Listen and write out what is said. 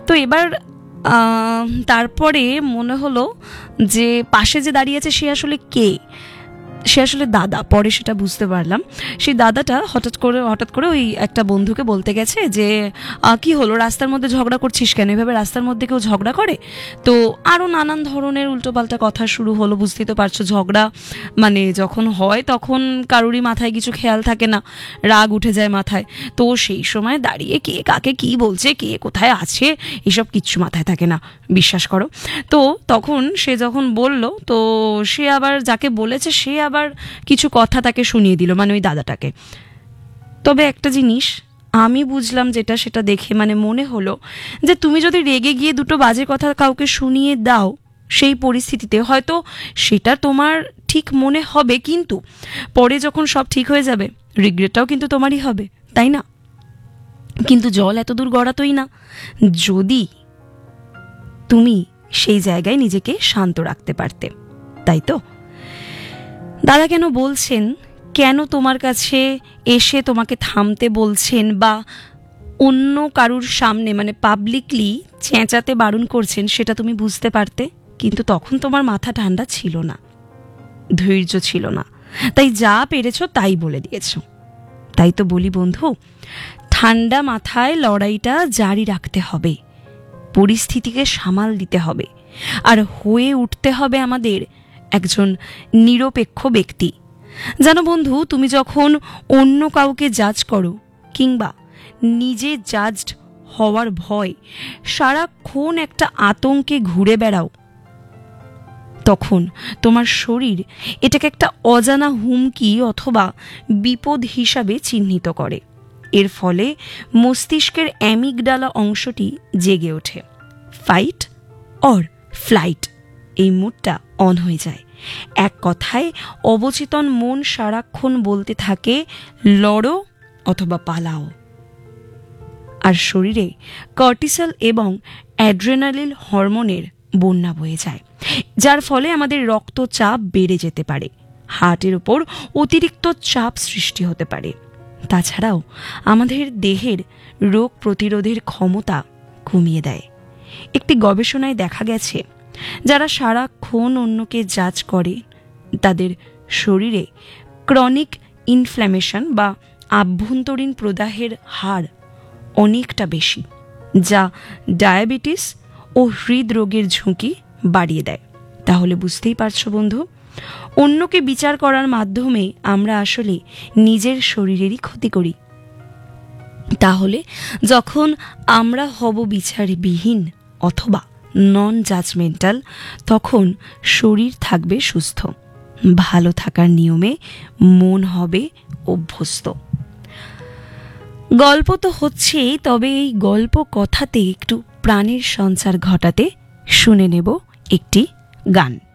তো এবার তারপরে মনে হলো যে পাশে যে দাঁড়িয়ে আছে সে আসলে কে, সে আসলে দাদা। পরে সেটা বুঝতে পারলাম সেই দাদাটা হঠাৎ করে ওই একটা বন্ধুকে বলতে গেছে যে কি হলো, রাস্তার মধ্যে ঝগড়া করছিস কেন, এভাবে রাস্তার মধ্যে কেউ ঝগড়া করে? তো আরও নানান ধরনের উল্টোপাল্টা কথা শুরু হলো। বুঝতেই তো পারছো, ঝগড়া মানে যখন হয় তখন কারোরই মাথায় কিছু খেয়াল থাকে না, রাগ উঠে যায় মাথায়। তো সেই সময় দাঁড়িয়ে কে কাকে কি বলছে, কে কোথায় আছে, এসব কিচ্ছু মাথায় থাকে না, বিশ্বাস করো। তো তখন সে যখন বলল, তো সে আবার যাকে বলেছে সে আবার কিছু কথা তাকে শুনিয়ে দিল, মানে ওই দাদাটাকে। তবে একটা জিনিস আমি বুঝলাম যেটা, সেটা দেখে মানে মনে হলো যে তুমি যদি রেগে গিয়ে দুটো বাজে কথা কাউকে শুনিয়ে দাও সেই পরিস্থিতিতে, হয়তো সেটা তোমার ঠিক মনে হবে, কিন্তু পরে যখন সব ঠিক হয়ে যাবে রিগ্রেটটাও কিন্তু তোমারই হবে, তাই না? কিন্তু জল এত দূর গড়াতোই না যদি তুমি সেই জায়গায় নিজেকে শান্ত রাখতে পারতে, তাই তো? দাদা কেন বলছেন, কেন তোমার কাছে এসে তোমাকে থামতে বলছেন বা অন্য কারুর সামনে মানে পাবলিকলি চেঁচাতে বারণ করছেন, সেটা তুমি বুঝতে পারতে, কিন্তু তখন তোমার মাথা ঠান্ডা ছিল না, ধৈর্য ছিল না, তাই যা পেরেছো তাই বলে দিয়েছো। তাই তো বলি বন্ধু, ঠান্ডা মাথায় লড়াইটা জারি রাখতে হবে, পরিস্থিতিকে সামাল দিতে হবে, আর হয়ে উঠতে হবে আমাদের একজন নিরপেক্ষ ব্যক্তি। জানো বন্ধু, তুমি যখন অন্য কাউকে জাজ করো কিংবা নিজে জাজড হওয়ার ভয় সারাক্ষণ একটা আতঙ্কে ঘুরে বেড়াও, তখন তোমার শরীর এটাকে একটা অজানা হুমকি অথবা বিপদ হিসাবে চিহ্নিত করে। এর ফলে মস্তিষ্কের অ্যামিগডালা অংশটি জেগে ওঠে, ফাইট অর ফ্লাইট এই মুডটা অন হয়ে যায়। এক কথায় অবচেতন মন সারাক্ষণ বলতে থাকে লড়ো অথবা পালাও। আর শরীরে কর্টিসল এবং অ্যাড্রেনালিন হরমোনের বন্যা বয়ে যায়, যার ফলে আমাদের রক্তচাপ বেড়ে যেতে পারে, হার্টের ওপর অতিরিক্ত চাপ সৃষ্টি হতে পারে। তাছাড়াও আমাদের দেহের রোগ প্রতিরোধের ক্ষমতা কমিয়ে দেয়। একটি গবেষণায় দেখা গেছে যারা সারাক্ষণ অন্যকে জাজ করে তাদের শরীরে ক্রনিক ইনফ্ল্যামেশন বা আভ্যন্তরীণ প্রদাহের হার অনেকটা বেশি, যা ডায়াবেটিস ও হৃদরোগের ঝুঁকি বাড়িয়ে দেয়। তাহলে বুঝতেই পারছো বন্ধু, অন্যকে বিচার করার মাধ্যমে আমরা আসলে নিজের শরীরেরই ক্ষতি করি। তাহলে যখন আমরা হব বিচারবিহীন অথবা নন জাজমেন্টাল, তখন শরীর থাকবে সুস্থ, ভালো থাকার নিয়মে মন হবে অভ্যস্ত। গল্প তো হচ্ছেই, তবে এই গল্প কথাতে একটু প্রাণের সঞ্চার ঘটাতে শুনে নেব একটি গান।